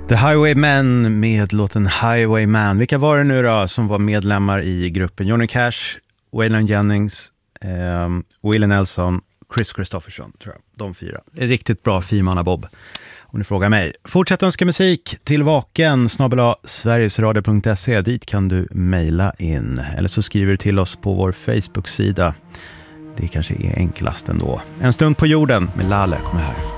The Highwaymen med låten Highwayman. Vilka var det nu då som var medlemmar i gruppen? Johnny Cash, Waylon Jennings, Willie Nelson, Chris Christopherson, tror jag. De 4. Riktigt bra fyrmannabob, om ni frågar mig. Fortsätt önska musik till vaken@sverigesradio.se. Dit kan du mejla in. Eller så skriver du till oss på vår Facebook-sida. Det kanske är enklast ändå. En stund på jorden med Laleh kommer här.